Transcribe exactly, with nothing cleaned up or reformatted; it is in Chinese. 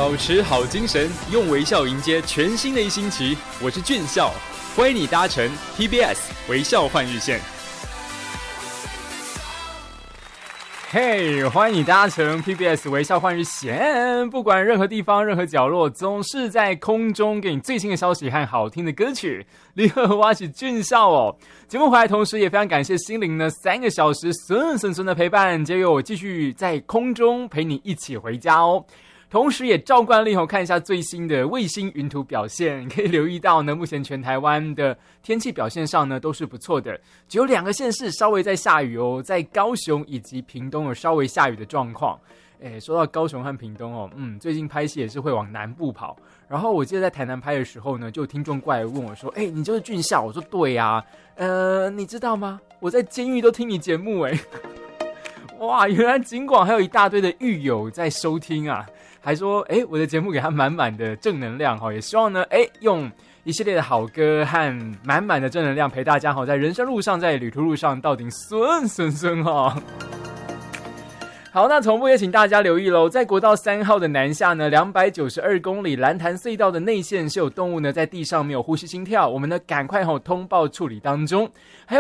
保持好精神，用微笑迎接全新的一星期。我是俊孝，欢迎你搭乘 P B S 微笑换日线。嘿、hey, 欢迎你搭乘 P B S 微笑换日线，不管任何地方任何角落，总是在空中给你最新的消息和好听的歌曲。你好，我是俊孝哦。节目回来同时也非常感谢心灵呢三个小时顺顺顺的陪伴，结果我继续在空中陪你一起回家哦。同时也照惯例看一下最新的卫星云图表现，可以留意到呢，目前全台湾的天气表现上呢都是不错的，只有两个县市稍微在下雨哦，在高雄以及屏东有稍微下雨的状况。诶，说到高雄和屏东哦，嗯，最近拍戏也是会往南部跑。然后我记得在台南拍的时候呢，就有听众过来问我说：“诶，你就是俊孝？”我说：“对啊。”呃，你知道吗？我在监狱都听你节目诶。哇，原来警广还有一大堆的狱友在收听啊！还说，哎，我的节目给他满满的正能量哈，也希望呢，哎，用一系列的好歌和满满的正能量陪大家哈，在人生路上，在旅途路上到顶顺顺顺哈。好，那同步也请大家留意咯，在国道三号的南下呢，两百九十二公里蓝潭隧道的内线是有动物呢在地上没有呼吸心跳，我们呢赶快吼通报处理当中。还有